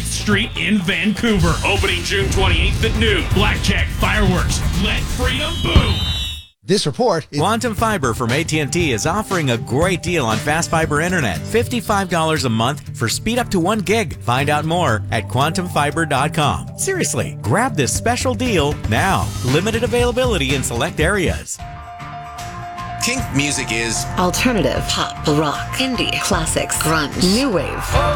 6th Street in Vancouver. Opening June 28th at noon. Blackjack, fireworks, let freedom boom. This report is... Quantum Fiber from AT&T is offering a great deal on fast fiber internet. $55 a month for speed up to 1 gig. Find out more at quantumfiber.com. Seriously, grab this special deal now. Limited availability in select areas. Kink music is alternative, pop, rock, indie, classics, grunge, new wave.